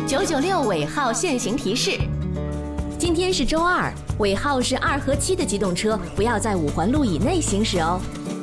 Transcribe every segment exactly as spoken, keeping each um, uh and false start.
九九六尾号限行提示：今天是周二，尾号是二和七的机动车不要在五环路以内行驶哦。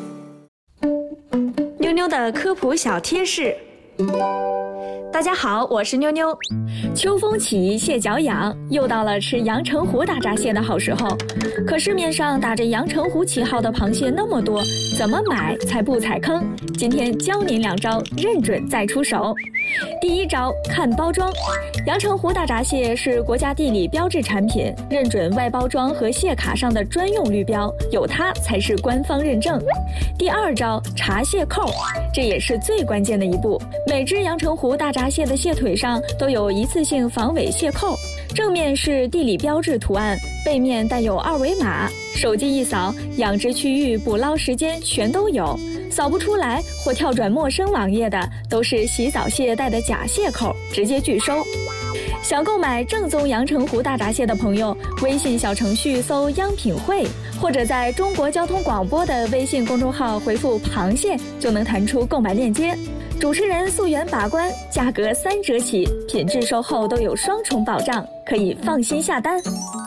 妞妞的科普小贴士。大家好，我是妞妞。秋风起，蟹脚痒，又到了吃阳澄湖大闸蟹的好时候。可市面上打着阳澄湖旗号的螃蟹那么多，怎么买才不踩坑？今天教您两招，认准再出手。第一招，看包装。阳澄湖大闸蟹是国家地理标志产品，认准外包装和蟹卡上的专用绿标，有它才是官方认证。第二招，查蟹扣，这也是最关键的一步。每只阳澄湖大闸蟹的蟹腿上都有一次性防伪蟹扣，正面是地理标志图案，背面带有二维码，手机一扫，养殖区域、捕捞时间全都有。扫不出来或跳转陌生网页的，都是洗澡蟹带的假蟹扣，直接拒收。想购买正宗阳澄湖大闸蟹的朋友，微信小程序搜“央品汇”，或者在中国交通广播的微信公众号回复“螃蟹”，就能弹出购买链接。主持人溯源把关，价格三折起，品质售后都有双重保障，可以放心下单。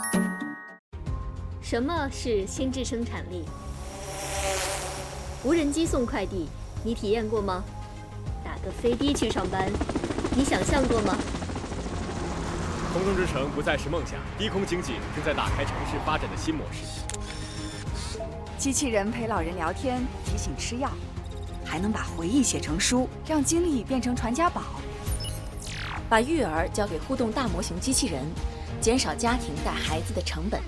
什么是心智生产力？无人机送快递，你体验过吗？打个飞的去上班，你想象过吗？ 空中之城不再是梦想，低空经济正在打开城市发展的新模式。 机器人陪老人聊天，提醒吃药，还能把回忆写成书，让经历变成传家宝。 把育儿交给互动大模型机器人，减少家庭带孩子的成本。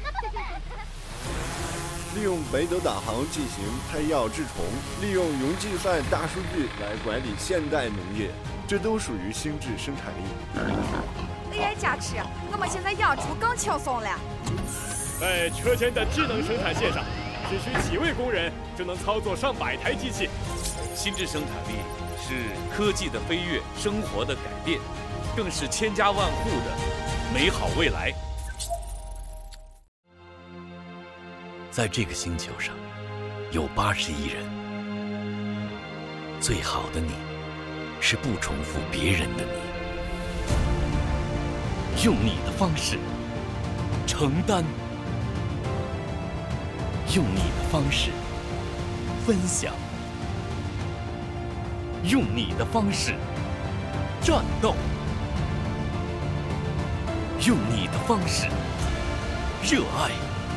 利用北斗导航进行配药治虫，利用云计算大数据来管理现代农业，这都属于心智生产力。 哎呀，佳琪，我们现在养猪更轻松了。 在车间的智能生产线上，只需几位工人就能操作上百台机器。 心智生产力是科技的飞跃，生活的改变，更是千家万户的美好未来。在这个星球上，有八十亿人。最好的你，是不重复别人的你。用你的方式承担，用你的方式分享，用你的方式战斗，用你的方式热爱。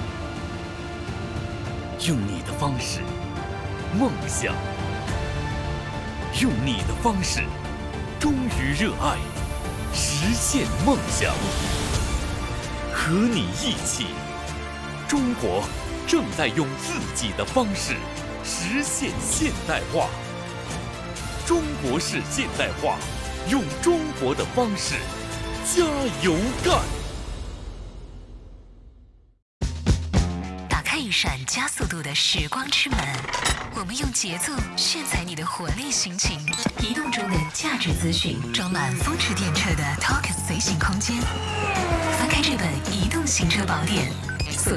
用你的方式梦想，用你的方式忠于热爱，实现梦想。和你一起，中国正在用自己的方式实现现代化。中国式现代化，用中国的方式加油干。 一扇加速度的时光之门，我们用节奏炫彩你的活力心情。移动中的价值资讯，装满风驰电掣的 Talk 随行空间。翻开这本移动行车宝典，锁